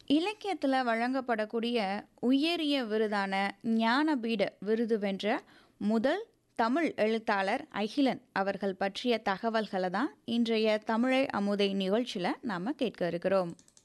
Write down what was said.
இலக்கியத்தில் வழங்கப்படக்கூடிய உயரிய விருதான ஞானபீட விருது வென்ற முதல் தமிழ் எழுத்தாளர் அகிலன் அவர்கள் பற்றிய தகவல்களை தான் இன்றைய தமிழை அமுதை நிகழ்ச்சியில் நாம் கேட்க இருக்கிறோம்.